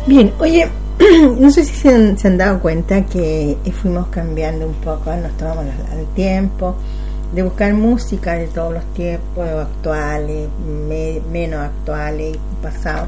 Bien, oye, no sé si se han dado cuenta que fuimos cambiando un poco, nos tomamos el tiempo de buscar música de todos los tiempos, actuales, menos actuales y pasados.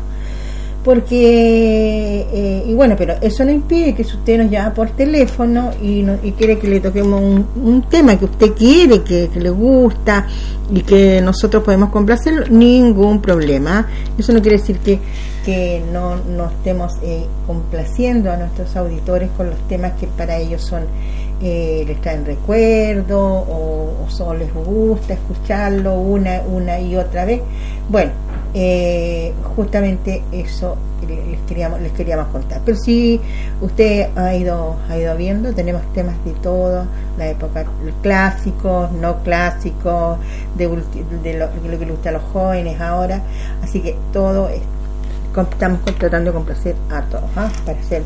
Porque, y bueno, pero eso no impide que si usted nos llama por teléfono y quiere que le toquemos un tema que usted quiere, que le gusta y que nosotros podemos complacerlo, ningún problema. Eso no quiere decir que no estemos complaciendo a nuestros auditores con los temas que para ellos son les traen recuerdo o solo les gusta escucharlo una y otra vez. Bueno, justamente eso les queríamos contar. Pero si usted ha ido viendo, tenemos temas de todo, la época, clásicos, no clásicos, de lo que le gusta a los jóvenes ahora, así que todo estamos tratando de complacer a todos, para ser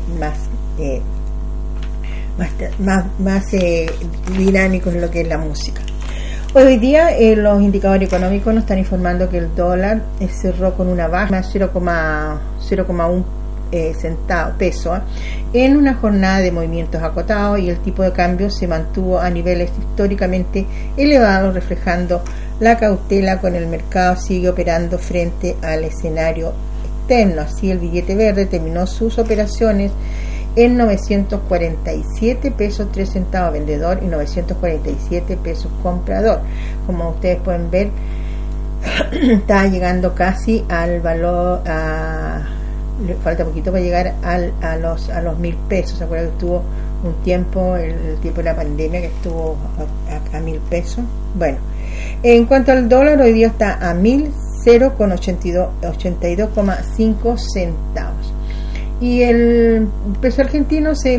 más dinámicos en lo que es la música. Hoy día los indicadores económicos nos están informando que el dólar cerró con una baja de 0,1 peso en una jornada de movimientos acotados, y el tipo de cambio se mantuvo a niveles históricamente elevados, reflejando la cautela con el mercado sigue operando frente al escenario externo. Así, el billete verde terminó sus operaciones en 947 pesos 3 centavos vendedor y 947 pesos comprador. Como ustedes pueden ver, está llegando casi al valor, le falta poquito para llegar a los 1.000 pesos. ¿Se acuerdan que estuvo un tiempo, el tiempo de la pandemia, que estuvo a 1.000 pesos? Bueno, en cuanto al dólar, hoy día está a 1.082,5 centavos. Y el peso argentino se